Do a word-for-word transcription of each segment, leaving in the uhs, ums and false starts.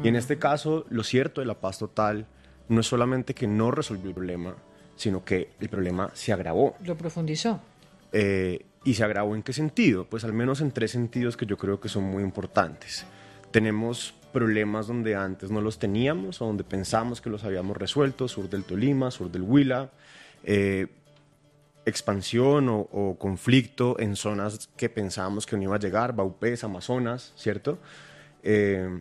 Y en este caso, lo cierto de la paz total no es solamente que no resolvió el problema, sino que el problema se agravó. Lo profundizó. Eh, ¿Y se agravó en qué sentido? Pues al menos en tres sentidos que yo creo que son muy importantes. Tenemos problemas donde antes no los teníamos o donde pensamos que los habíamos resuelto, sur del Tolima, sur del Huila, eh, expansión o, o conflicto en zonas que pensábamos que no iba a llegar, Baupés, Amazonas, ¿cierto? Eh,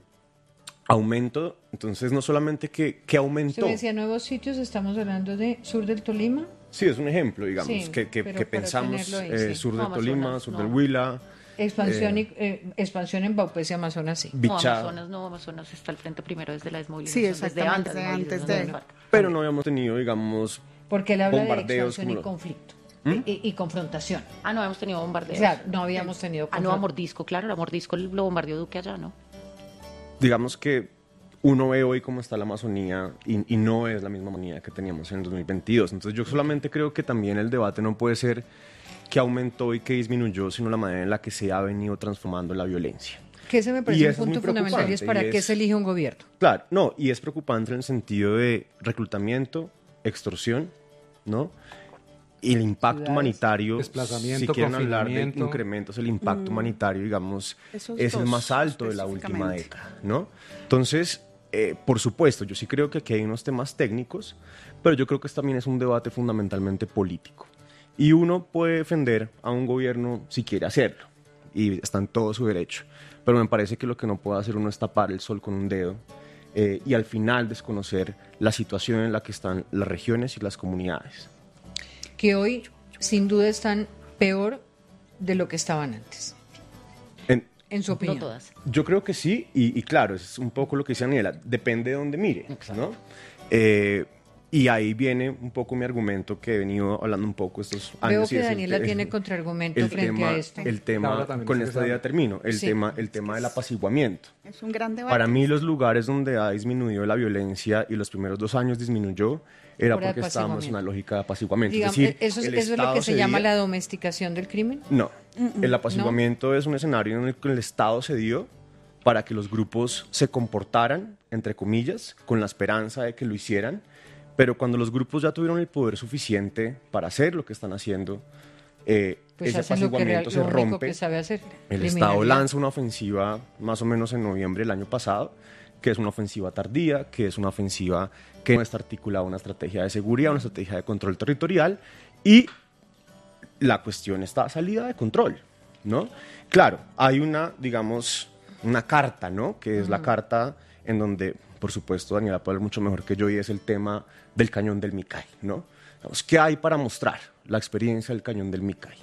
aumento, entonces no solamente que, que aumentó. Usted decía nuevos sitios, estamos hablando de sur del Tolima. Sí, es un ejemplo, digamos, Sí, que, que, que pensamos ahí, eh, sí. sur del no, Tolima, Amazonas, sur no. del Huila. Expansión, eh, y, eh, expansión en Baupés y Amazonas, sí. No, Bichada. Amazonas no, Amazonas está al frente primero desde la desmovilización. Sí, desde exactamente, antes, antes movilización de- de las FARC. Pero no habíamos tenido, digamos, Porque él habla de bombardeos expansión y como lo- conflicto. ¿Mm? Y, y confrontación. Ah, no, hemos tenido bombardeos. Claro, no habíamos tenido Ah, no, a confron- Mordisco, claro, a Mordisco lo bombardeó Duque allá, ¿no? digamos que uno ve hoy cómo está la Amazonía y, y no es la misma Amazonía que teníamos en dos mil veintidós. Entonces yo solamente creo que también el debate no puede ser que aumentó y que disminuyó, sino la manera en la que se ha venido transformando la violencia. Que ese me Y parece un eso es muy punto fundamental y es preocupante, para y qué es- se elige un gobierno. Claro, no, y es preocupante en el sentido de reclutamiento, extorsión, ¿no? Y el impacto Ciudades. humanitario, Desplazamiento, si quieren hablar de confinamiento. incrementos, el impacto humanitario, digamos, Esos es el dos, más alto de la última específicamente. década, ¿no? Entonces, eh, por supuesto, yo sí creo que aquí hay unos temas técnicos, pero yo creo que también es un debate fundamentalmente político. Y uno puede defender a un gobierno si quiere hacerlo, y está en todo su derecho. Pero me parece que lo que no puede hacer uno es tapar el sol con un dedo eh, y al final desconocer la situación en la que están las regiones y las comunidades. Que hoy, sin duda, están peor de lo que estaban antes, En- en su opinión. No todas. yo creo que sí, y, y claro, es un poco lo que dice Daniela, depende de dónde mire, ¿no? Eh, y ahí viene un poco mi argumento que he venido hablando un poco estos años. Veo y que es el Daniela te- tiene contraargumento el frente tema, a esto. El tema, Laura también con quiere esta idea saber. termino, el, Sí. tema, el tema del apaciguamiento. Es un gran debate. Para mí los lugares donde ha disminuido la violencia y los primeros dos años disminuyó era Por porque estábamos en apaciguamiento. una lógica de apaciguamiento. Digamos, es decir, ¿eso, es- el eso es lo Estado que se llama cedía- la domesticación del crimen? No, el apaciguamiento es un escenario en el que el Estado se dio para que los grupos se comportaran, entre comillas, con la esperanza de que lo hicieran, pero cuando los grupos ya tuvieron el poder suficiente para hacer lo que están haciendo, eh, Pues ese hacen lo que real- apaciguamiento se lo único rompe. que sabe hacer. El Estado criminalidad. lanza una ofensiva más o menos en noviembre del año pasado, que es una ofensiva tardía, que es una ofensiva que no está articulada una estrategia de seguridad, una estrategia de control territorial, y la cuestión está salida de control, ¿no? Claro, hay una, digamos, una carta, ¿no? Que es la carta en donde, por supuesto, Daniela puede hablar mucho mejor que yo, y es el tema del cañón del Micay, ¿no? Digamos, ¿qué hay para mostrar la experiencia del cañón del Micay?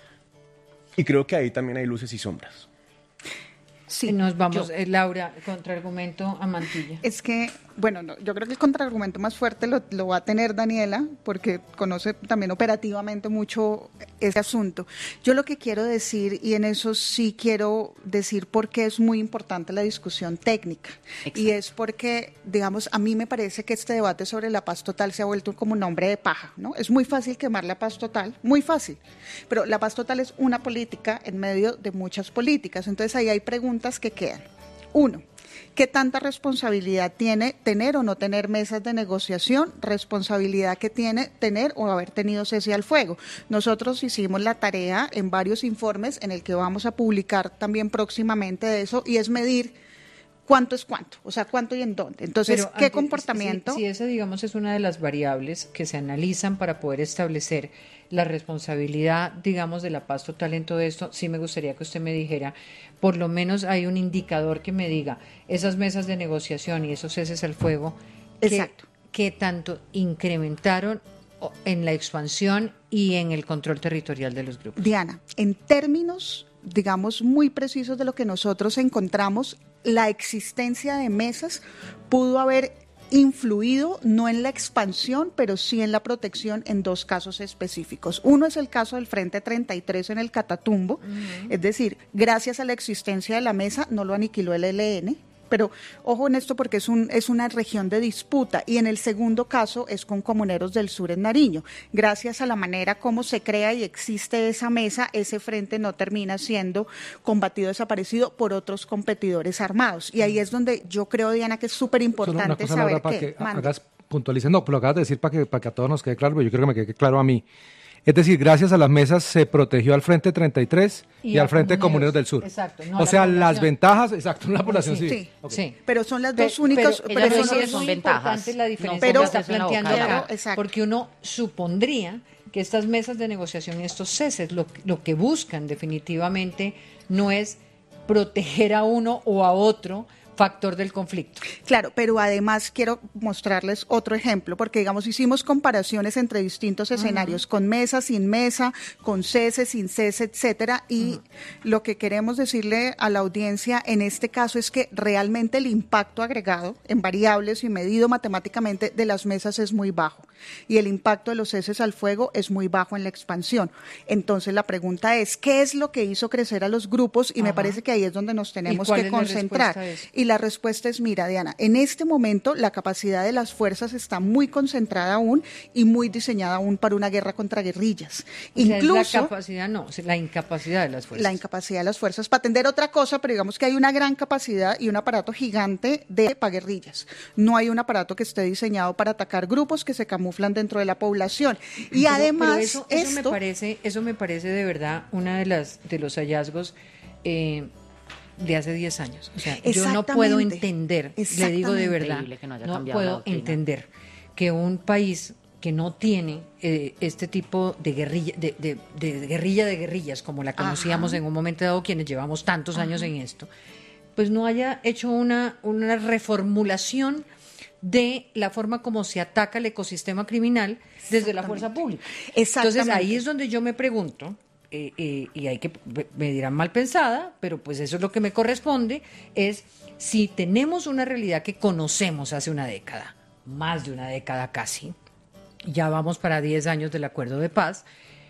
Y creo que ahí también hay luces y sombras. Sí, Nos vamos, yo- eh, Laura, contraargumento a Mantilla. Es que, bueno, no, yo creo que el contraargumento más fuerte lo, lo va a tener Daniela, porque conoce también operativamente mucho ese asunto. Yo lo que quiero decir, y en eso sí quiero decir por qué es muy importante la discusión técnica, y es porque, digamos, a mí me parece que este debate sobre la paz total se ha vuelto como un nombre de paja, ¿no? Es muy fácil quemar la paz total, muy fácil, pero la paz total es una política en medio de muchas políticas, entonces ahí hay preguntas que quedan. Uno, ¿qué tanta responsabilidad tiene tener o no tener mesas de negociación? Responsabilidad que tiene tener o haber tenido cese al fuego. Nosotros hicimos la tarea en varios informes en el que vamos a publicar también próximamente de eso, y es medir cuánto es cuánto, o sea, cuánto y en dónde. Entonces, Pero ¿qué antes, comportamiento? Si, si esa, digamos, es una de las variables que se analizan para poder establecer la responsabilidad, digamos, de la paz total en todo esto, sí me gustaría que usted me dijera, por lo menos hay un indicador que me diga, esas mesas de negociación y esos ceses al fuego, ¿qué, Exacto. qué tanto incrementaron o- en la expansión y en el control territorial de los grupos? Diana, en términos, digamos, muy precisos de lo que nosotros encontramos, la existencia de mesas pudo haber influido no en la expansión, pero sí en la protección en dos casos específicos. Uno es el caso del Frente treinta y tres en el Catatumbo, uh-huh. Es decir, gracias a la existencia de la mesa no lo aniquiló el E L N, Pero ojo en esto porque es, un, es una región de disputa y en el segundo caso es con Comuneros del Sur en Nariño. Gracias a la manera como se crea y existe esa mesa, ese frente no termina siendo combatido, desaparecido por otros competidores armados. Y ahí es donde yo creo, Diana, que es súper importante saber para que... que hagas puntualices, no, lo acabas de decir para que, para que a todos nos quede claro, pero yo creo que me quede claro a mí. Es decir, gracias a las mesas se protegió al Frente treinta y tres y, y al Frente Comuneros del Sur. Exacto. No o sea, población. Las ventajas, exacto, la población sí. civil. Sí, okay. sí, pero son las dos Pe únicas. Pero, pero pero son, son, son ventajas. La diferencia no, pero, que está planteando acá, exacto. Porque uno supondría que estas mesas de negociación y estos ceses lo, lo que buscan definitivamente no es proteger a uno o a otro factor del conflicto. Claro, pero además quiero mostrarles otro ejemplo, porque digamos hicimos comparaciones entre distintos escenarios, uh-huh. con mesa, sin mesa, con cese, sin cese, etcétera, y uh-huh. lo que queremos decirle a la audiencia en este caso es que realmente el impacto agregado en variables y medido matemáticamente de las mesas es muy bajo, y el impacto de los ceses al fuego es muy bajo en la expansión. Entonces la pregunta es, ¿qué es lo que hizo crecer a los grupos? Y uh-huh. me parece que ahí es donde nos tenemos que concentrar. Y la respuesta es, mira, Diana, en este momento la capacidad de las fuerzas está muy concentrada aún y muy diseñada aún para una guerra contra guerrillas. O sea, Incluso es la capacidad, no, la incapacidad de las fuerzas. La incapacidad de las fuerzas para atender otra cosa, pero digamos que hay una gran capacidad y un aparato gigante de para guerrillas. No hay un aparato que esté diseñado para atacar grupos que se camuflan dentro de la población. Y pero, además pero eso, eso esto, me parece, eso me parece de verdad una de las de los hallazgos eh, de hace diez años. O sea, yo no puedo entender, le digo de verdad, no, no puedo entender que un país que no tiene eh, este tipo de guerrilla de, de, de guerrilla de guerrillas, como la conocíamos Ajá. en un momento dado quienes llevamos tantos Ajá. años en esto, pues no haya hecho una, una reformulación de la forma como se ataca el ecosistema criminal desde la fuerza pública. Entonces ahí es donde yo me pregunto, Eh, eh, y hay que, me dirán mal pensada, pero pues eso es lo que me corresponde, es si tenemos una realidad que conocemos hace una década, más de una década casi, ya vamos para diez años del acuerdo de paz,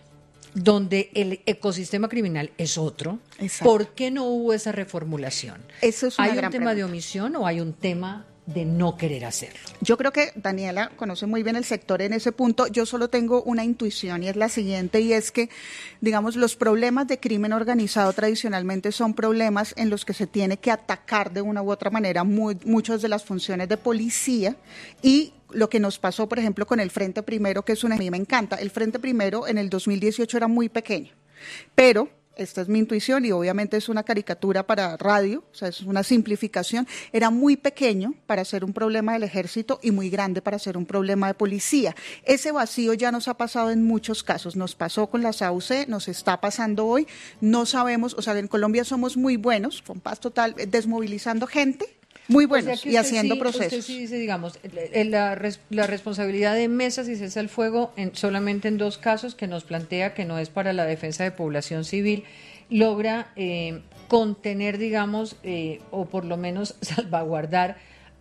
donde el ecosistema criminal es otro, Exacto. ¿por qué no hubo esa reformulación? Eso es una ¿Hay gran un tema pregunta. de omisión o hay un tema de no querer hacerlo? Yo creo que Daniela conoce muy bien el sector en ese punto. Yo solo tengo una intuición y es la siguiente, y es que, digamos, los problemas de crimen organizado tradicionalmente son problemas en los que se tiene que atacar de una u otra manera muy, muchas de las funciones de policía, y lo que nos pasó, por ejemplo, con el Frente Primero, que es una, a mí me encanta. El Frente Primero en el dos mil dieciocho era muy pequeño, pero esta es mi intuición y obviamente es una caricatura para radio, o sea, es una simplificación, era muy pequeño para ser un problema del ejército y muy grande para ser un problema de policía. Ese vacío ya nos ha pasado en muchos casos, nos pasó con las A U C, nos está pasando hoy, no sabemos, o sea, en Colombia somos muy buenos, con paz total, desmovilizando gente, muy buenos, o sea, y haciendo sí, procesos. Usted sí dice, digamos, la, la responsabilidad de mesas y cese al fuego en, solamente en dos casos, que nos plantea que no es para la defensa de población civil, logra eh, contener, digamos, eh, o por lo menos salvaguardar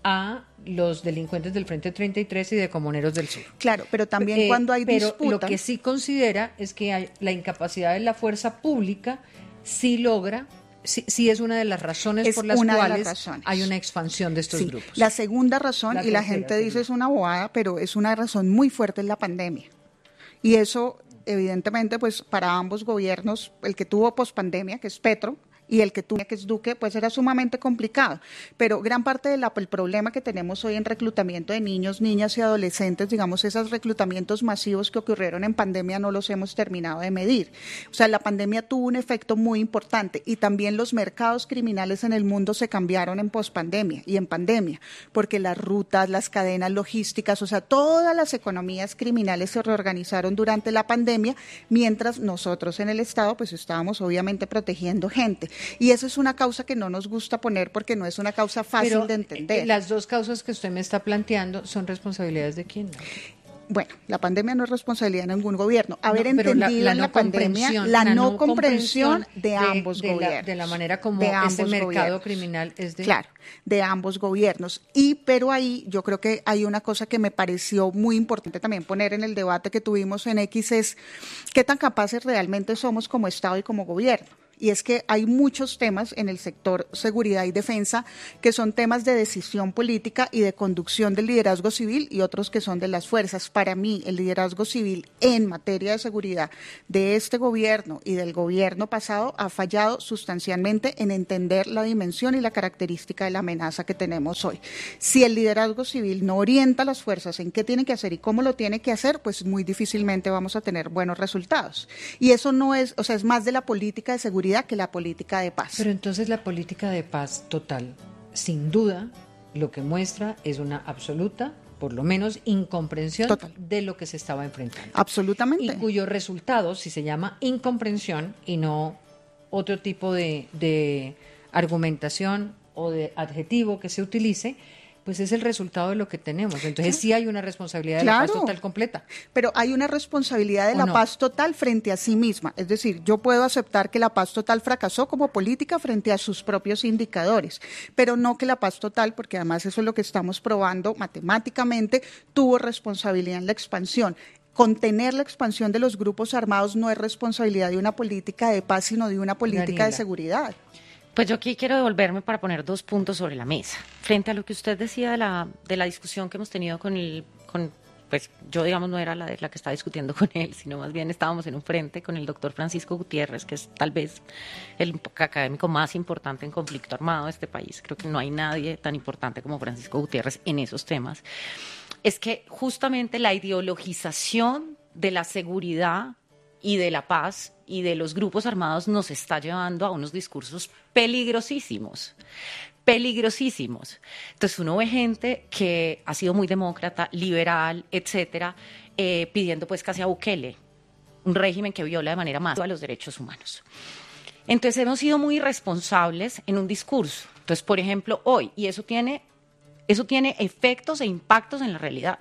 a los delincuentes del Frente treinta y tres y de Comuneros del Sur. Claro, pero también eh, cuando hay pero disputa. Lo que sí considera es que hay, la incapacidad de la fuerza pública sí logra. Sí, sí es una de las razones es por las cuales las hay una expansión de estos sí. grupos. La segunda razón, la y la tercera, gente dice es una bobada, pero es una razón muy fuerte, es la pandemia. Y eso, evidentemente, pues para ambos gobiernos, el que tuvo pospandemia, que es Petro, y el que tuvo, que es Duque, pues era sumamente complicado. Pero gran parte del problema que tenemos hoy en reclutamiento de niños, niñas y adolescentes, digamos, esos reclutamientos masivos que ocurrieron en pandemia no los hemos terminado de medir. O sea, la pandemia tuvo un efecto muy importante y también los mercados criminales en el mundo se cambiaron en pospandemia y en pandemia, porque las rutas, las cadenas logísticas, o sea, todas las economías criminales se reorganizaron durante la pandemia, mientras nosotros en el Estado pues estábamos obviamente protegiendo gente. Y eso es una causa que no nos gusta poner porque no es una causa fácil Pero, de entender. Las dos causas que usted me está planteando son responsabilidades de quién, ¿no? Bueno, la pandemia no es responsabilidad de ningún gobierno. Haber no, entendido la, la en no la pandemia la, la no, no comprensión, comprensión de, de ambos de gobiernos. La, de la manera como este mercado gobiernos. criminal es de... Claro, de ambos gobiernos. Y pero ahí yo creo que hay una cosa que me pareció muy importante también poner en el debate que tuvimos en X es qué tan capaces realmente somos como Estado y como gobierno. y es que hay muchos temas en el sector seguridad y defensa que son temas de decisión política y de conducción del liderazgo civil y otros que son de las fuerzas. Para mí, el liderazgo civil en materia de seguridad de este gobierno y del gobierno pasado ha fallado sustancialmente en entender la dimensión y la característica de la amenaza que tenemos hoy. Si el liderazgo civil no orienta a las fuerzas en qué tienen que hacer y cómo lo tiene que hacer, pues muy difícilmente vamos a tener buenos resultados. Y eso no es, o sea, es más de la política de seguridad que la política de paz. Pero entonces la política de paz total, sin duda, lo que muestra es una absoluta, por lo menos, incomprensión Total. de lo que se estaba enfrentando. Absolutamente. Y cuyo resultado, si se llama incomprensión y no otro tipo de, de argumentación o de adjetivo que se utilice, pues es el resultado de lo que tenemos. Entonces sí hay una responsabilidad de claro, la paz total completa. Pero hay una responsabilidad de la no? paz total frente a sí misma. Es decir, yo puedo aceptar que la paz total fracasó como política frente a sus propios indicadores, pero no que la paz total, porque además eso es lo que estamos probando matemáticamente, tuvo responsabilidad en la expansión. Contener la expansión de los grupos armados no es responsabilidad de una política de paz, sino de una política Daniela. de seguridad. Pues yo aquí quiero devolverme para poner dos puntos sobre la mesa. Frente a lo que usted decía de la, de la discusión que hemos tenido con el, con, pues yo digamos no era la, de la que estaba discutiendo con él, sino más bien estábamos en un frente con el doctor Francisco Gutiérrez, que es tal vez el académico más importante en conflicto armado de este país. Creo que no hay nadie tan importante como Francisco Gutiérrez en esos temas. Es que justamente la ideologización de la seguridad y de la paz y de los grupos armados nos está llevando a unos discursos peligrosísimos, peligrosísimos. Entonces uno ve gente que ha sido muy demócrata, liberal, etcétera, eh, pidiendo pues casi a Bukele, un régimen que viola de manera masiva los derechos humanos. Entonces hemos sido muy irresponsables en un discurso. Entonces, por ejemplo, hoy, y eso tiene, eso tiene efectos e impactos en la realidad.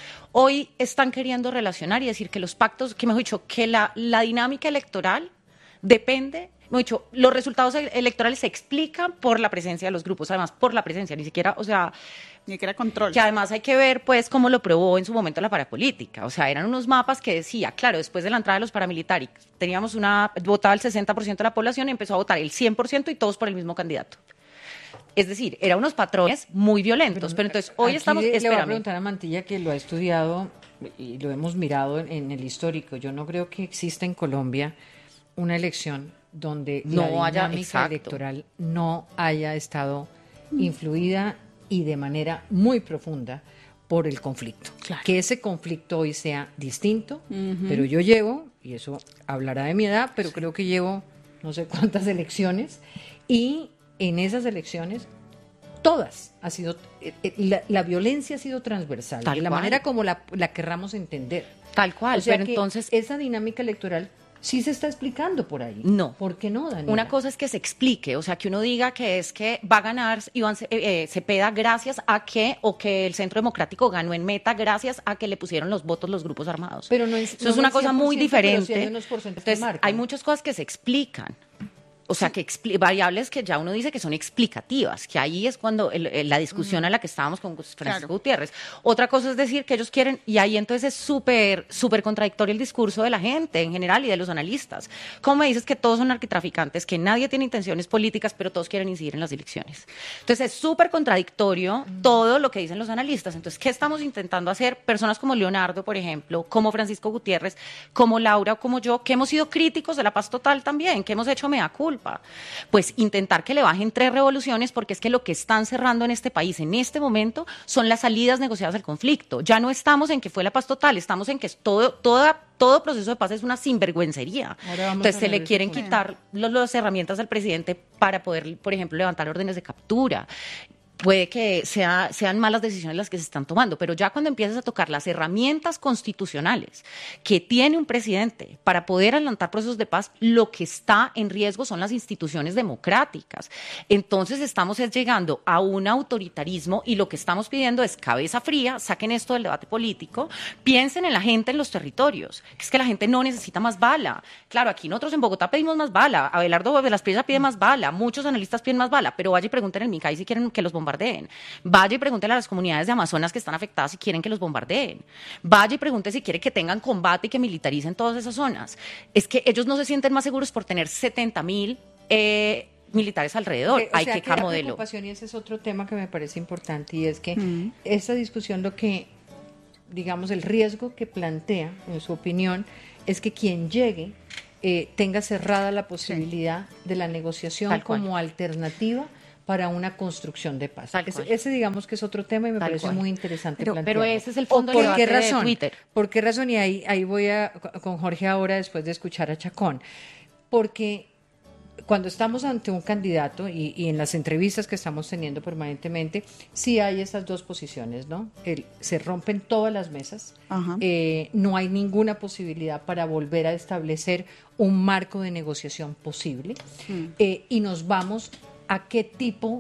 Hoy están queriendo relacionar y decir que los pactos, que mejor dicho, que la, la dinámica electoral depende, mejor dicho, los resultados electorales se explican por la presencia de los grupos, además por la presencia, ni siquiera, o sea, ni siquiera control. Que además hay que ver, pues, cómo lo probó en su momento la parapolítica. O sea, eran unos mapas que decía, claro, después de la entrada de los paramilitares, teníamos una, votaba el sesenta por ciento de la población y empezó a votar el cien por ciento y todos por el mismo candidato. Es decir, eran unos patrones muy violentos, pero, pero entonces hoy aquí estamos... Le, espérame. le voy a preguntar a Mantilla, que lo ha estudiado y lo hemos mirado en, en el histórico. Yo no creo que exista en Colombia una elección donde no la haya, dinámica exacto. electoral no haya estado influida y de manera muy profunda por el conflicto. Claro. Que ese conflicto hoy sea distinto, Uh-huh. pero yo llevo, y eso hablará de mi edad, pero creo que llevo no sé cuántas elecciones, y en esas elecciones, todas, ha sido la, la violencia ha sido transversal, Tal de la cual. manera como la, la querramos entender. Tal cual, O sea pero que entonces... esa dinámica electoral sí se está explicando por ahí. No. ¿Por qué no, Daniela? Una cosa es que se explique, o sea, que uno diga que es que va a ganar Iván Ce- eh, Cepeda gracias a que, o que el Centro Democrático ganó en Meta gracias a que le pusieron los votos los grupos armados. Pero no es, Eso no es una el cosa muy cien por ciento, pero sí diferente. hay unos porcentajes que Entonces, marcan. hay muchas cosas que se explican. O sea, que expli- variables que ya uno dice que son explicativas, que ahí es cuando el, el, la discusión uh-huh. a la que estábamos con Francisco Claro. Gutiérrez. Otra cosa es decir que ellos quieren, y ahí entonces es súper súper contradictorio el discurso de la gente en general y de los analistas. ¿Cómo me dices que todos son narcotraficantes, que nadie tiene intenciones políticas, pero todos quieren incidir en las elecciones? Entonces es súper contradictorio uh-huh. todo lo que dicen los analistas. Entonces, ¿qué estamos intentando hacer? Personas como Leonardo, por ejemplo, como Francisco Gutiérrez, como Laura o como yo, que hemos sido críticos de la paz total también, que hemos hecho mea culpa. Pues intentar que le bajen tres revoluciones, porque es que lo que están cerrando en este país en este momento son las salidas negociadas al conflicto. Ya no estamos en que fue la paz total, estamos en que es todo, toda, todo proceso de paz es una sinvergüencería. Entonces se le quieren quitar los, las herramientas al presidente para poder, por ejemplo, levantar órdenes de captura. Puede que sea, sean malas decisiones las que se están tomando, pero ya cuando empiezas a tocar las herramientas constitucionales que tiene un presidente para poder adelantar procesos de paz, lo que está en riesgo son las instituciones democráticas. Entonces estamos es llegando a un autoritarismo y lo que estamos pidiendo es cabeza fría, saquen esto del debate político, piensen en la gente en los territorios, que es que la gente no necesita más bala. Claro, aquí nosotros en Bogotá pedimos más bala, Abelardo de las Priesa pide más bala, muchos analistas piden más bala, pero vaya y pregunten en Micay si quieren que los bombardeen. Vaya y pregúntele a las comunidades de Amazonas que están afectadas si quieren que los bombardeen. Vaya y pregunte si quiere que tengan combate y que militaricen todas esas zonas. Es que ellos no se sienten más seguros por tener setenta mil eh, militares alrededor. Eh, o Hay sea que que la cada modelo. preocupación, y ese es otro tema que me parece importante, y es que Mm. esta discusión lo que, digamos, el riesgo que plantea, en su opinión, es que quien llegue eh, tenga cerrada la posibilidad sí. de la negociación Tal como cual. alternativa para una construcción de paz. Tal Ese, cual. ese digamos que es otro tema y me Tal parece cual. muy interesante Pero, plantearlo. pero ese es el fondo ¿Por del qué debate de razón? Twitter. ¿Por qué razón? Y ahí, ahí voy a, con Jorge ahora después de escuchar a Chacón. Porque cuando estamos ante un candidato y, y en las entrevistas que estamos teniendo permanentemente, sí hay esas dos posiciones, ¿no? El, se rompen todas las mesas, eh, no hay ninguna posibilidad para volver a establecer un marco de negociación posible mm. eh, y nos vamos a qué tipo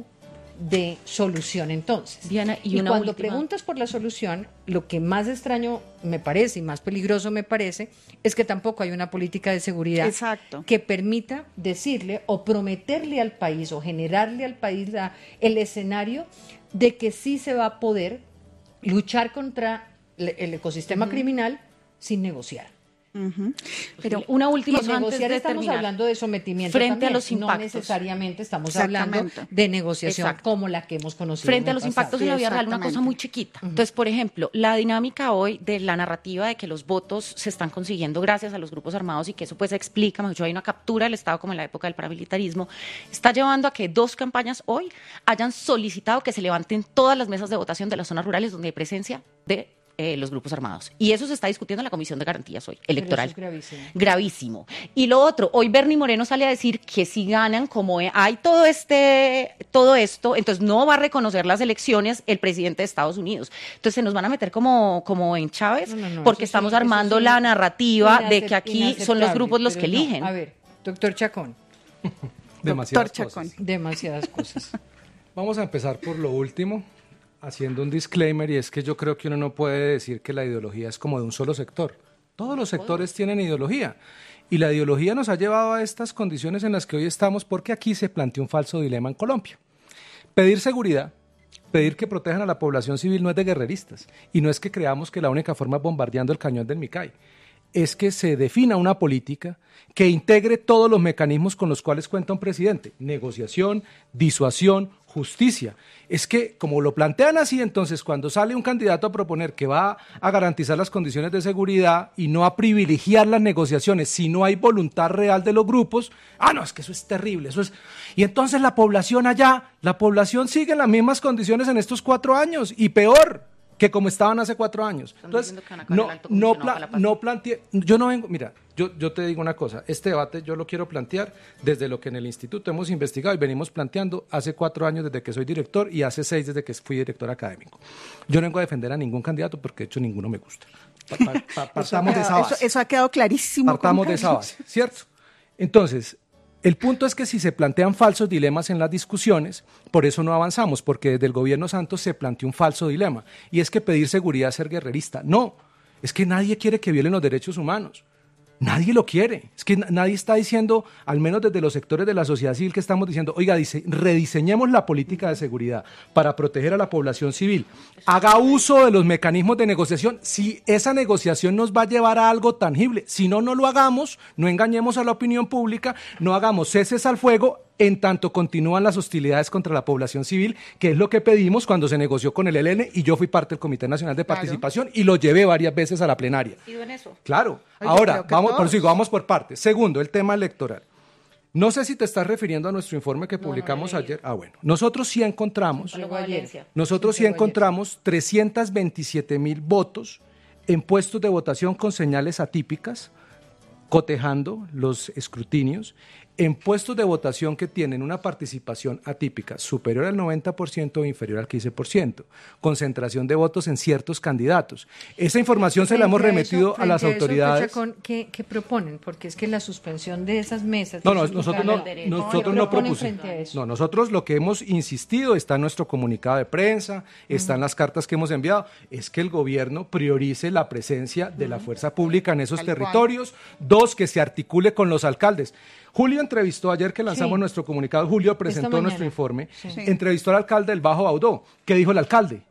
de solución entonces. Diana, y, y una cuando última... preguntas por la solución, lo que más extraño me parece y más peligroso me parece es que tampoco hay una política de seguridad Exacto. que permita decirle o prometerle al país o generarle al país la, el escenario de que sí se va a poder luchar contra el ecosistema uh-huh. criminal sin negociar. Uh-huh. Pero una última cosa antes de estamos terminar. Hablando de sometimiento frente también, a los impactos. No necesariamente estamos hablando de negociación Exacto. como la que hemos conocido. Frente a los pasado. impactos en la vida real, una cosa muy chiquita. Uh-huh. Entonces, por ejemplo, la dinámica hoy de la narrativa de que los votos se están consiguiendo gracias a los grupos armados y que eso pues explica, mejor dicho, hay una captura del Estado como en la época del paramilitarismo, está llevando a que dos campañas hoy hayan solicitado que se levanten todas las mesas de votación de las zonas rurales donde hay presencia de Eh, los grupos armados. Y eso se está discutiendo en la Comisión de Garantías hoy, electoral. Pero eso es gravísimo. Gravísimo. Y lo otro, hoy Bernie Moreno sale a decir que si ganan, como hay todo este, todo esto, entonces no va a reconocer las elecciones el presidente de Estados Unidos. Entonces se nos van a meter como, como en Chávez, no, no, no, porque estamos sí, armando la narrativa de que aquí son los grupos los que eligen. No. A ver, doctor Chacón. Demasiadas doctor cosas. Chacón. Demasiadas cosas. Vamos a empezar por lo último, haciendo un disclaimer, y es que yo creo que uno no puede decir que la ideología es como de un solo sector. Todos los sectores tienen ideología, y la ideología nos ha llevado a estas condiciones en las que hoy estamos, porque aquí se plantea un falso dilema en Colombia. Pedir seguridad, pedir que protejan a la población civil no es de guerreristas, y no es que creamos que la única forma es bombardeando el cañón del Micay. Es que se defina una política que integre todos los mecanismos con los cuales cuenta un presidente: negociación, disuasión, justicia. Es que, como lo plantean así, entonces cuando sale un candidato a proponer que va a garantizar las condiciones de seguridad y no a privilegiar las negociaciones, si no hay voluntad real de los grupos, ah, no, es que eso es terrible, eso es... Y entonces la población allá, la población sigue en las mismas condiciones en estos cuatro años, y peor que como estaban hace cuatro años. Entonces, no, no, pla no planteé, yo no vengo, mira, yo, yo te digo una cosa, este debate yo lo quiero plantear desde lo que en el instituto hemos investigado y venimos planteando hace cuatro años desde que soy director y hace seis desde que fui director académico. Yo no vengo a defender a ningún candidato porque de hecho ninguno me gusta. Pa, pa, pa, partamos de esa base. Eso, eso ha quedado clarísimo. Partamos de esa base, ¿cierto? Entonces, el punto es que si se plantean falsos dilemas en las discusiones, por eso no avanzamos, porque desde el gobierno Santos se planteó un falso dilema, y es que pedir seguridad es ser guerrerista. No, es que nadie quiere que violen los derechos humanos. Nadie lo quiere. Es que nadie está diciendo, al menos desde los sectores de la sociedad civil que estamos diciendo, oiga, dice, rediseñemos la política de seguridad para proteger a la población civil. Haga uso de los mecanismos de negociación si esa negociación nos va a llevar a algo tangible. Si no, no lo hagamos, no engañemos a la opinión pública, no hagamos ceses al fuego en tanto continúan las hostilidades contra la población civil, que es lo que pedimos cuando se negoció con el E L N, y yo fui parte del Comité Nacional de Participación, claro, y lo llevé varias veces a la plenaria. ¿Y en eso? Claro. Oye, ahora, vamos por, sí, vamos por partes. Segundo, el tema electoral. No sé si te estás refiriendo a nuestro informe que publicamos no, no, no, ayer. Ah, bueno. Nosotros sí encontramos, nosotros sí encontramos trescientos veintisiete mil votos en puestos de votación con señales atípicas, cotejando los escrutinios, en puestos de votación que tienen una participación atípica superior al noventa por ciento o inferior al quince por ciento, concentración de votos en ciertos candidatos. Esa información se la hemos remitido a, eso, a las a autoridades. Eso, ¿qué, ¿Qué proponen? Porque es que la suspensión de esas mesas... No, no, nosotros no, nosotros no propusimos. No, nosotros lo que hemos insistido, está en nuestro comunicado de prensa, está uh-huh. en las cartas que hemos enviado, es que el gobierno priorice la presencia de uh-huh. la fuerza pública en esos Tal territorios. Cual. Dos, que se articule con los alcaldes. Julio entrevistó, ayer que lanzamos sí. nuestro comunicado, Julio presentó nuestro informe, sí. entrevistó al alcalde del Bajo Baudó. ¿Qué dijo el alcalde?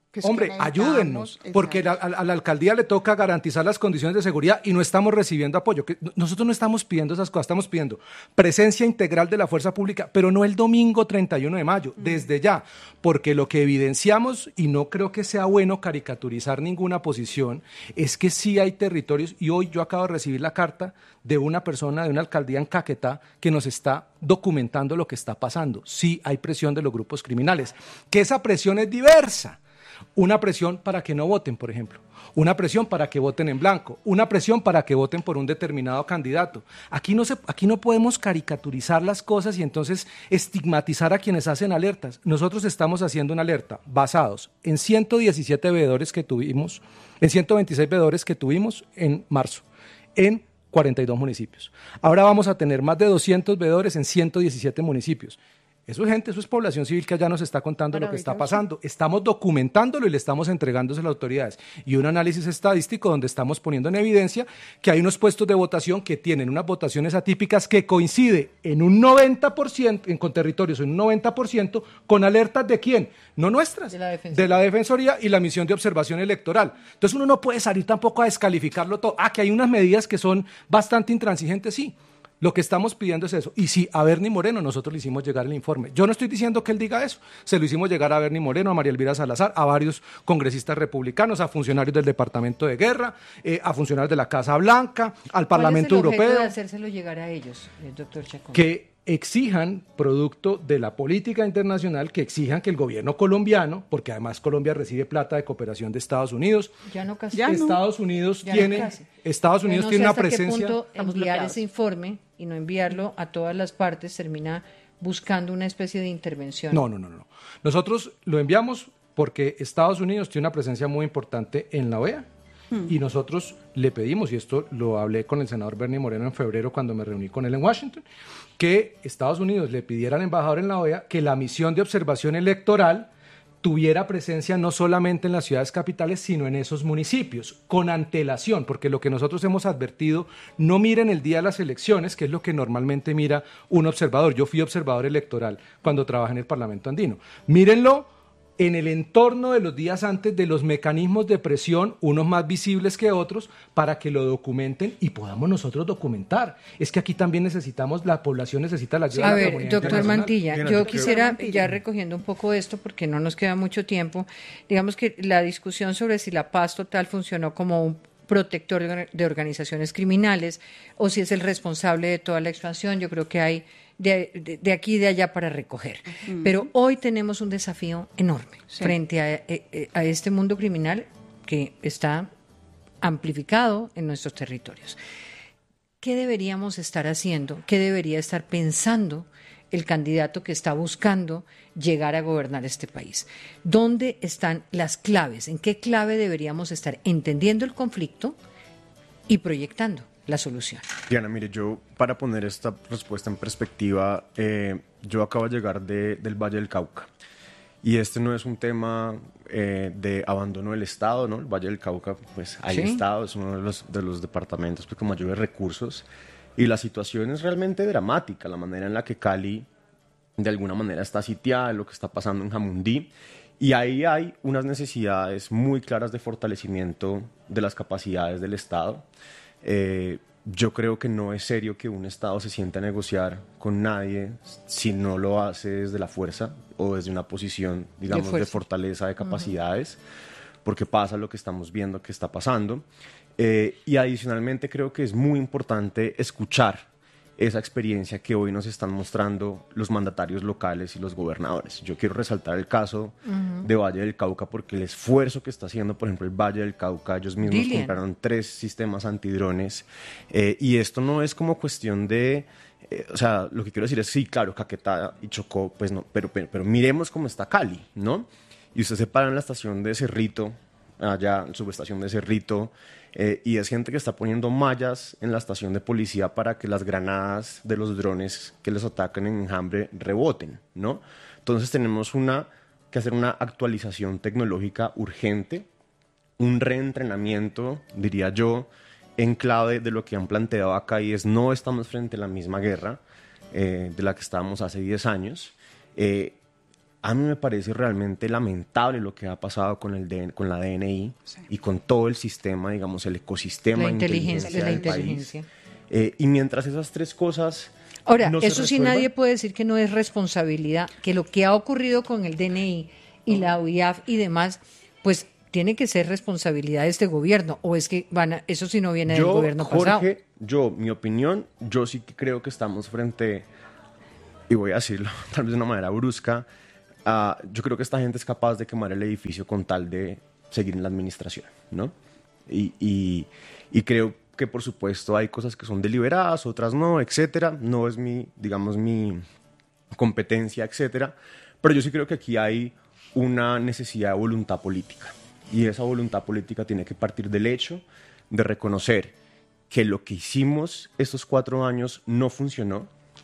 Que es Hombre, que ayúdennos, necesitamos, porque la- a, a la alcaldía le toca garantizar las condiciones de seguridad y no estamos recibiendo apoyo. Que nosotros no estamos pidiendo esas cosas, estamos pidiendo presencia integral de la fuerza pública, pero no el domingo treinta y uno de mayo, mm. desde ya, porque lo que evidenciamos, y no creo que sea bueno caricaturizar ninguna posición, es que sí hay territorios, y hoy yo acabo de recibir la carta de una persona de una alcaldía en Caquetá que nos está documentando lo que está pasando. Sí hay presión de los grupos criminales, que esa presión es diversa. Una presión para que no voten, por ejemplo. Una presión para que voten en blanco. Una presión para que voten por un determinado candidato. Aquí no, se, aquí no podemos caricaturizar las cosas y entonces estigmatizar a quienes hacen alertas. Nosotros estamos haciendo una alerta basados en ciento diecisiete veedores que tuvimos, en ciento veintiséis veedores que tuvimos en marzo, en cuarenta y dos municipios. Ahora vamos a tener más de doscientos veedores en ciento diecisiete municipios. Eso es gente, eso es población civil que allá nos está contando lo que está pasando. Estamos documentándolo y le estamos entregándose a las autoridades. Y un análisis estadístico donde estamos poniendo en evidencia que hay unos puestos de votación que tienen unas votaciones atípicas que coincide en un noventa por ciento, en, con territorios en un noventa por ciento, con alertas de quién, no nuestras, de la Defensoría. de la Defensoría y la misión de observación electoral. Entonces uno no puede salir tampoco a descalificarlo todo. Ah, que hay unas medidas que son bastante intransigentes, sí. Lo que estamos pidiendo es eso. Y si a Bernie Moreno nosotros le hicimos llegar el informe. Yo no estoy diciendo que él diga eso. Se lo hicimos llegar a Bernie Moreno, a María Elvira Salazar, a varios congresistas republicanos, a funcionarios del Departamento de Guerra, eh, a funcionarios de la Casa Blanca, al Parlamento Europeo. ¿Cuál es el objeto Europeo. de hacérselo llegar a ellos, eh, doctor Chacón? Que exijan, producto de la política internacional, que exijan que el gobierno colombiano, porque además Colombia recibe plata de cooperación de Estados Unidos, ya no casi. Ya no. Estados Unidos Ya tiene, no casi. Estados Unidos no tiene sé una hasta qué presencia. punto Estamos enviar bloqueados. ese informe y no enviarlo a todas las partes termina buscando una especie de intervención. No, no, no, no. Nosotros lo enviamos porque Estados Unidos tiene una presencia muy importante en la O E A. Hmm. Y nosotros le pedimos, y esto lo hablé con el senador Bernie Moreno en febrero cuando me reuní con él en Washington, que Estados Unidos le pidiera al embajador en la O E A que la misión de observación electoral tuviera presencia no solamente en las ciudades capitales, sino en esos municipios, con antelación, porque lo que nosotros hemos advertido, no miren el día de las elecciones, que es lo que normalmente mira un observador. Yo fui observador electoral cuando trabajé en el Parlamento Andino. Mírenlo en el entorno de los días antes de los mecanismos de presión, unos más visibles que otros, para que lo documenten y podamos nosotros documentar. Es que aquí también necesitamos, la población necesita la ayuda A de la ver, comunidad doctor internacional. Mantilla, Bien, yo doctor quisiera, Mantilla. ya recogiendo un poco esto, porque no nos queda mucho tiempo, digamos que la discusión sobre si la paz total funcionó como un protector de organizaciones criminales o si es el responsable de toda la expansión, yo creo que hay de, de, de aquí y de allá para recoger. Uh-huh. Pero hoy tenemos un desafío enorme sí. frente a, a este mundo criminal que está amplificado en nuestros territorios. ¿Qué deberíamos estar haciendo? ¿Qué debería estar pensando el candidato que está buscando llegar a gobernar este país? ¿Dónde están las claves? ¿En qué clave deberíamos estar entendiendo el conflicto y proyectando la solución? Diana, mire, yo para poner esta respuesta en perspectiva, eh, yo acabo de llegar de, del Valle del Cauca y este no es un tema eh, de abandono del Estado, ¿no? El Valle del Cauca, pues hay ¿Sí? Estado, es uno de los, de los departamentos pues, con mayores recursos. Y la situación es realmente dramática, la manera en la que Cali de alguna manera está sitiada, lo que está pasando en Jamundí. Y ahí hay unas necesidades muy claras de fortalecimiento de las capacidades del Estado. Eh, yo creo que no es serio que un Estado se sienta a negociar con nadie si no lo hace desde la fuerza o desde una posición, digamos, de, de fortaleza de capacidades, uh-huh. porque pasa lo que estamos viendo que está pasando. Eh, y adicionalmente creo que es muy importante escuchar esa experiencia que hoy nos están mostrando los mandatarios locales y los gobernadores. Yo quiero resaltar el caso uh-huh. de Valle del Cauca porque el esfuerzo que está haciendo, por ejemplo, el Valle del Cauca, ellos mismos Dilian. compraron tres sistemas antidrones eh, y esto no es como cuestión de... Eh, o sea, lo que quiero decir es, sí, claro, Caquetá y Chocó, pues no, pero, pero, pero miremos cómo está Cali, ¿no? Y usted se para en la estación de Cerrito, allá en subestación de Cerrito, eh, y es gente que está poniendo mallas en la estación de policía para que las granadas de los drones que les atacan en Enjambre reboten, ¿no? Entonces tenemos una, que hacer una actualización tecnológica urgente, un reentrenamiento, diría yo, en clave de lo que han planteado acá, y es no estamos frente a la misma guerra eh, de la que estábamos hace diez años, eh, a mí me parece realmente lamentable lo que ha pasado con, el D N, con la D N I Sí. y con todo el sistema, digamos, el ecosistema La de inteligencia, inteligencia la del país. inteligencia. Eh, y mientras esas tres cosas Ahora, no se eso sí resuelvan, nadie puede decir que no es responsabilidad, que lo que ha ocurrido con el D N I y la U I A F y demás, pues tiene que ser responsabilidad de este gobierno, o es que van a, eso sí no viene del yo, gobierno Jorge, pasado. yo, mi opinión, yo sí que creo que estamos frente, y voy a decirlo tal vez de una manera brusca, uh, yo creo que esta gente es capaz de quemar el edificio con tal de seguir en la administración, ¿no? Y, y, y creo que por supuesto hay cosas que son deliberadas, otras no, etcétera. No es mi, digamos, mi competencia, etcétera. Pero yo sí creo que aquí hay una necesidad de voluntad política. Y esa voluntad política tiene que partir del hecho de reconocer que lo que hicimos estos cuatro años no funcionó,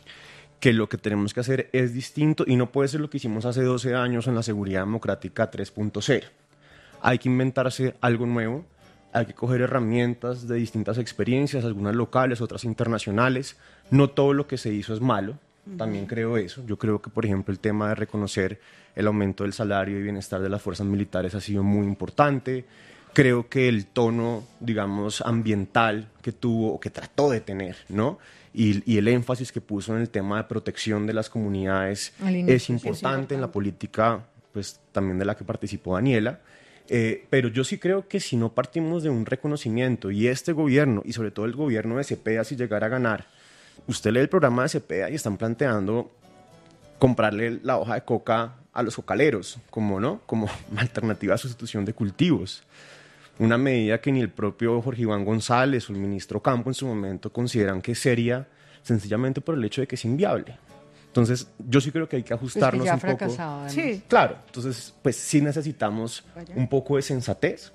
que lo que tenemos que hacer es distinto y no puede ser lo que hicimos hace doce años en la seguridad democrática tres punto cero. Hay que inventarse algo nuevo, hay que coger herramientas de distintas experiencias, algunas locales, otras internacionales. No todo lo que se hizo es malo, también creo eso. Yo creo que, por ejemplo, el tema de reconocer el aumento del salario y bienestar de las fuerzas militares ha sido muy importante. Creo que el tono, digamos, ambiental que tuvo o que trató de tener, ¿no? Y, y el énfasis que puso en el tema de protección de las comunidades Al inicio, es sí, es importante, importante. en la política, pues también de la que participó Daniela. Eh, pero yo sí creo que si no partimos de un reconocimiento, y este gobierno, y sobre todo el gobierno de Cepeda, si llegara a ganar, usted lee el programa de Cepeda y están planteando comprarle la hoja de coca a los cocaleros, como, ¿no? Como alternativa a sustitución de cultivos. Una medida que ni el propio Jorge Iván González o el ministro Campo en su momento consideran que es seria, sencillamente por el hecho de que es inviable. Entonces, yo sí creo que hay que Pues que ajustarnos ya ha un poco. fracasado, además. Sí, Claro, entonces, pues sí necesitamos Vaya. un poco de sensatez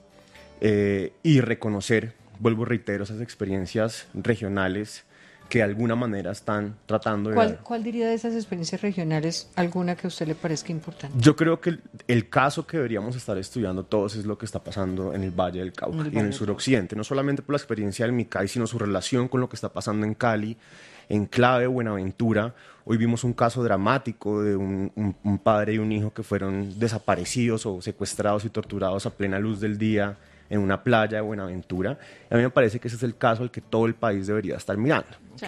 eh, y reconocer, vuelvo y reitero, esas experiencias regionales que de alguna manera están tratando de ¿Cuál, dar. ¿Cuál diría de esas experiencias regionales alguna que a usted le parezca importante? Yo creo que el, el caso que deberíamos estar estudiando todos es lo que está pasando en el Valle del Cauca En el y en Valle el del suroccidente, no solamente por la experiencia del Micay, sino su relación con lo que está pasando en Cali, en Clave, Buenaventura. Hoy vimos un caso dramático de un, un, un padre y un hijo que fueron desaparecidos o secuestrados y torturados a plena luz del día en una playa de Buenaventura. A mí me parece que ese es el caso al que todo el país debería estar mirando. sí.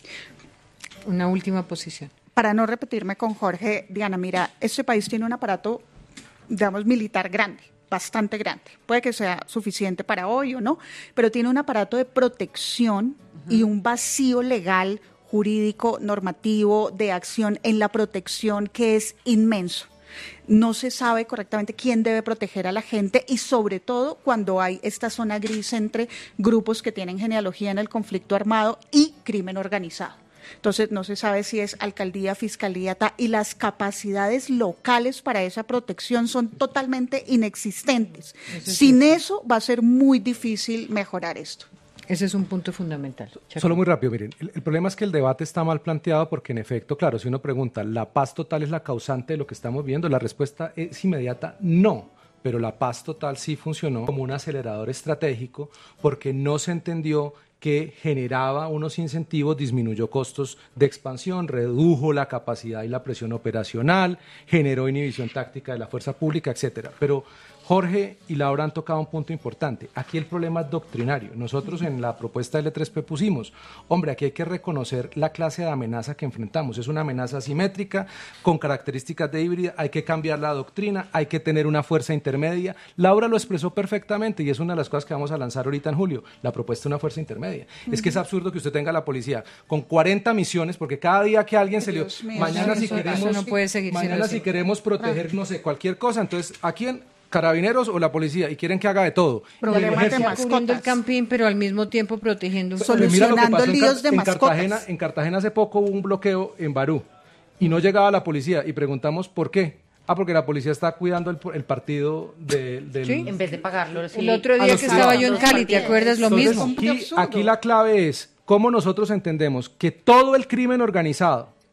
Una última posición. Para no repetirme con Jorge, Diana, mira, este país tiene un aparato, digamos, militar grande, bastante grande. Puede que sea suficiente para hoy o no, pero tiene un aparato de protección y un vacío legal, jurídico, normativo, de acción en la protección que es inmenso. No se sabe correctamente quién debe proteger a la gente y sobre todo cuando hay esta zona gris entre grupos que tienen genealogía en el conflicto armado y crimen organizado. Entonces no se sabe si es alcaldía, fiscalía, ta, y las capacidades locales para esa protección son totalmente inexistentes. Eso es Sin cierto. eso va a ser muy difícil mejorar esto. Ese es un punto fundamental. Chaco. Solo muy rápido, miren, el, el problema es que el debate está mal planteado porque en efecto, claro, si uno pregunta, ¿la paz total es la causante de lo que estamos viendo? La respuesta es inmediata, no. Pero la paz total sí funcionó como un acelerador estratégico porque no se entendió que generaba unos incentivos, disminuyó costos de expansión, redujo la capacidad y la presión operacional, generó inhibición táctica de la fuerza pública, etcétera. Pero Jorge y Laura han tocado un punto importante. Aquí el problema es doctrinario. Nosotros en la propuesta L tres P pusimos, hombre, aquí hay que reconocer la clase de amenaza que enfrentamos. Es una amenaza asimétrica, con características de híbrida, hay que cambiar la doctrina, hay que tener una fuerza intermedia. Laura lo expresó perfectamente y es una de las cosas que vamos a lanzar ahorita en julio, la propuesta de una fuerza intermedia. Uh-huh. Es que es absurdo que usted tenga la policía con cuarenta misiones, porque cada día que alguien se le... Dios mío, mañana eso- si eso queremos, no puede seguir siendo mañana así. si queremos proteger, no sé, cualquier cosa, entonces, ¿a quién? Carabineros o la policía y quieren que haga de todo. Problemas Y el de ejército- mascotas. Cubriendo el campín, pero al mismo tiempo protegiendo. Solo- Hombre, mira lo que solucionando pasó en líos Car- de en mascotas. Cartagena, en Cartagena hace poco hubo un bloqueo en Barú y no llegaba la policía y preguntamos por qué. Ah, porque la policía está cuidando el, el partido de- del... Sí. En vez de pagarlo. sí. El otro A día los que estaba yo en privados. Cali, ¿te acuerdas lo Entonces, mismo? Muy aquí, absurdo. aquí la clave es cómo nosotros entendemos que todo el crimen organizado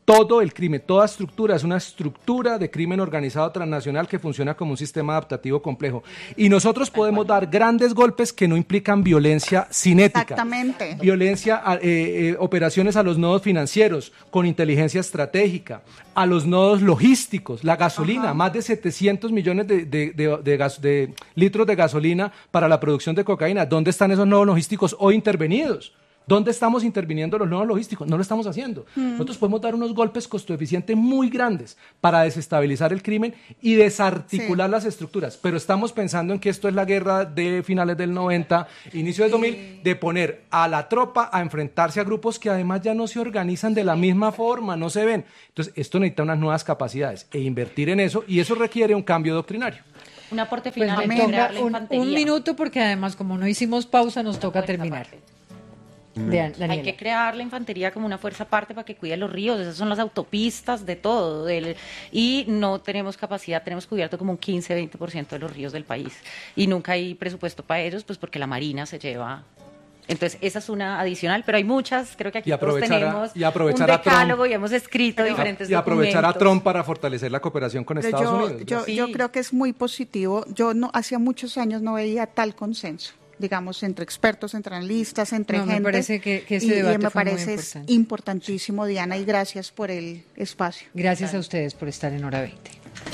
Todo el crimen, toda estructura es una estructura de crimen organizado transnacional que funciona como un sistema adaptativo complejo. Y nosotros podemos dar grandes golpes que no implican violencia cinética. Exactamente. Violencia, eh, eh, operaciones a los nodos financieros con inteligencia estratégica, a los nodos logísticos, la gasolina, Ajá. más de setecientos millones de, de, de, de, gas, de litros de gasolina para la producción de cocaína. ¿Dónde están esos nodos logísticos hoy intervenidos? ¿Dónde estamos interviniendo los nodos logísticos? No lo estamos haciendo. Mm. Nosotros podemos dar unos golpes costo-eficientes muy grandes para desestabilizar el crimen y desarticular sí. las estructuras. Pero estamos pensando en que esto es la guerra de finales del noventa, inicio del dos mil, de poner a la tropa a enfrentarse a grupos que además ya no se organizan de la misma forma, no se ven. Entonces, esto necesita unas nuevas capacidades e invertir en eso, y eso requiere un cambio doctrinario. Un aporte final. Pues, en toca un, un minuto, porque además, como no hicimos pausa, nos toca terminar. De, hay que crear la infantería como una fuerza aparte para que cuide los ríos, esas son las autopistas de todo, del, y no tenemos capacidad, tenemos cubierto como un quince a veinte por ciento de los ríos del país, y nunca hay presupuesto para ellos, pues porque la Marina se lleva. Entonces, esa es una adicional, pero hay muchas, creo que aquí todos tenemos a, y aprovechar un decálogo a Trump, y hemos escrito diferentes y aprovechar documentos. a Trump para fortalecer la cooperación con pero Estados yo, Unidos. Yo, sí. yo creo que es muy positivo. Yo no hacía muchos años no veía tal consenso, digamos, entre expertos, entre analistas, entre no, gente. Me parece que, que ese y, debate y me fue parece muy es importante. importantísimo, Diana, y gracias por el espacio. Gracias claro. a ustedes por estar en Hora veinte.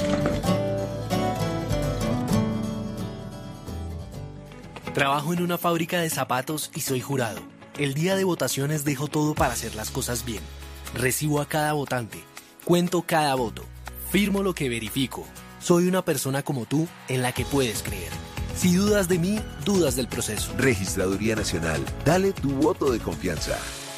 Trabajo en una fábrica de zapatos y soy jurado. El día de votaciones dejo todo para hacer las cosas bien. Recibo a cada votante, cuento cada voto, firmo lo que verifico. Soy una persona como tú en la que puedes creer. Si dudas de mí, dudas del proceso. Registraduría Nacional, dale tu voto de confianza.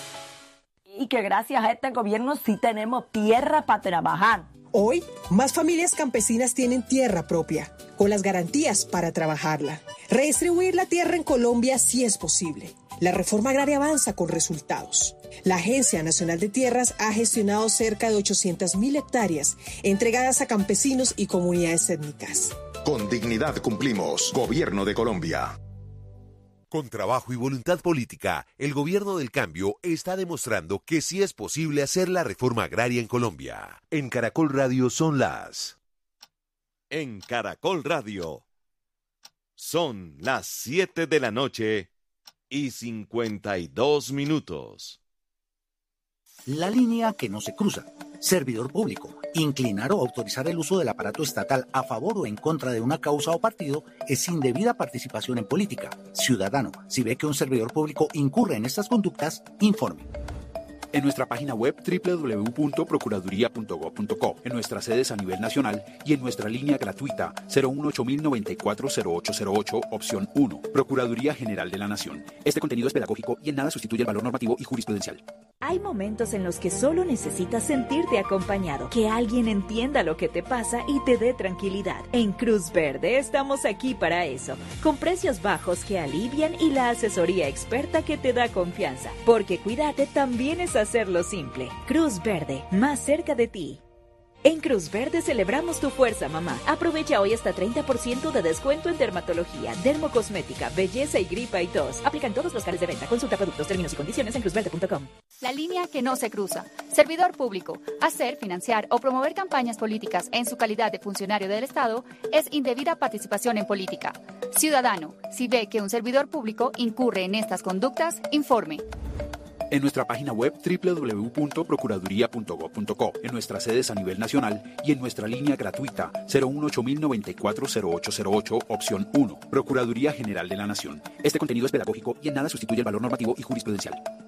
Y que gracias a este gobierno sí tenemos tierra para trabajar. Hoy, más familias campesinas tienen tierra propia, con las garantías para trabajarla. Redistribuir la tierra en Colombia sí es posible. La reforma agraria avanza con resultados. La Agencia Nacional de Tierras ha gestionado cerca de ochocientas mil hectáreas entregadas a campesinos y comunidades étnicas. Con dignidad cumplimos. Gobierno de Colombia. Con trabajo y voluntad política, el gobierno del cambio está demostrando que sí es posible hacer la reforma agraria en Colombia. En Caracol Radio son las... En Caracol Radio son las siete de la noche y cincuenta y dos minutos. La línea que no se cruza. Servidor público. Inclinar o autorizar el uso del aparato estatal a favor o en contra de una causa o partido es indebida participación en política. Ciudadano, si ve que un servidor público incurre en estas conductas, informe. En nuestra página web doble u doble u doble u punto procuraduría punto gob punto co, en nuestras sedes a nivel nacional y en nuestra línea gratuita cero uno ocho mil noventa y cuatro cero ocho cero ocho, opción uno, Procuraduría General de la Nación. Este contenido es pedagógico y en nada sustituye el valor normativo y jurisprudencial. Hay momentos en los que solo necesitas sentirte acompañado, que alguien entienda lo que te pasa y te dé tranquilidad. En Cruz Verde estamos aquí para eso, con precios bajos que alivian y la asesoría experta que te da confianza, porque cuidarte también es hacerlo simple. Cruz Verde, más cerca de ti. En Cruz Verde celebramos tu fuerza, mamá. Aprovecha hoy hasta treinta por ciento de descuento en dermatología, dermocosmética, belleza y gripa y tos. Aplican todos los canales de venta. Consulta productos, términos y condiciones en cruz verde punto com. La línea que no se cruza. Servidor público. Hacer, financiar o promover campañas políticas en su calidad de funcionario del Estado es indebida participación en política. Ciudadano, si ve que un servidor público incurre en estas conductas, informe. En nuestra página web doble u doble u doble u punto procuraduría punto gob punto co, en nuestras sedes a nivel nacional y en nuestra línea gratuita cero uno ocho mil noventa y cuatro cero ocho cero ocho, opción uno, Procuraduría General de la Nación. Este contenido es pedagógico y en nada sustituye el valor normativo y jurisprudencial.